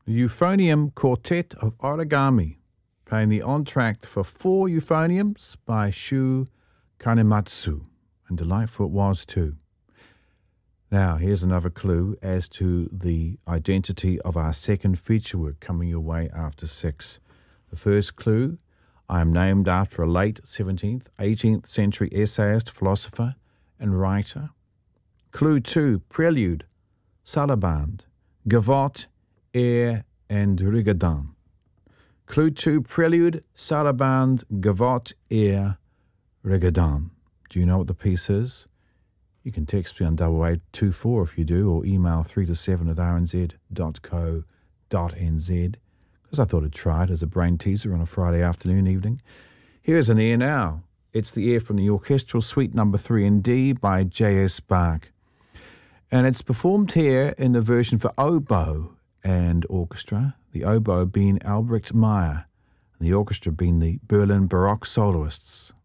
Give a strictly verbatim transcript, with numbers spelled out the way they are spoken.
The Euphonium Quartet of Origami, playing the entr'acte for four euphoniums by Shu Kanematsu, and delightful it was too. Now, here's another clue as to the identity of our second feature work coming your way after six. The first clue, I am named after a late seventeenth, eighteenth century essayist, philosopher, and writer. Clue two, Prelude, Sarabande, Gavotte, Air, and Rigaudin. Clue two, Prelude, Sarabande, Gavotte, Air, Rigaudin. Do you know what the piece is? You can text me on double eight two four if you do, or email three to seven at r n z dot co dot n z, because I thought I'd try it as a brain teaser on a Friday afternoon evening. Here's an air now. It's the air from the Orchestral Suite number three in D by J S Bach. And it's performed here in the version for oboe and orchestra, the oboe being Albrecht Meyer, and the orchestra being the Berlin Baroque soloists.